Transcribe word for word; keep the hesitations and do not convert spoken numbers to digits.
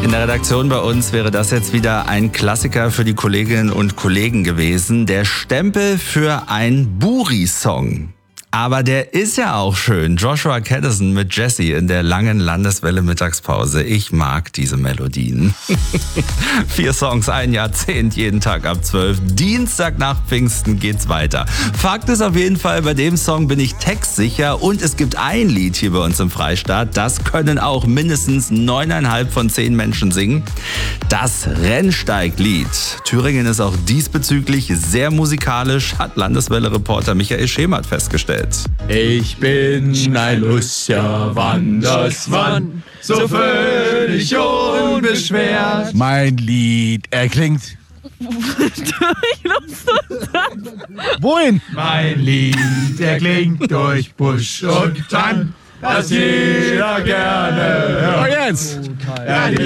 In der Redaktion bei uns wäre das jetzt wieder ein Klassiker für die Kolleginnen und Kollegen gewesen. Der Stempel für ein Buri-Song. Aber der ist ja auch schön. Joshua Caddison mit Jesse in der langen Landeswelle Mittagspause. Ich mag diese Melodien. Vier Songs, ein Jahrzehnt, jeden Tag ab zwölf. Dienstag nach Pfingsten geht's weiter. Fakt ist auf jeden Fall, bei dem Song bin ich textsicher und es gibt ein Lied hier bei uns im Freistaat, das können auch mindestens neuneinhalb von zehn Menschen singen. Das Rennsteiglied. Thüringen ist auch diesbezüglich sehr musikalisch, hat Landeswelle-Reporter Michael Schemert festgestellt. Ich bin ein lustiger Wandersmann, so völlig unbeschwert. Mein Lied erklingt. Wohin? Mein Lied erklingt durch Busch und Tann, das jeder gerne hört. Oh, jetzt! Ja,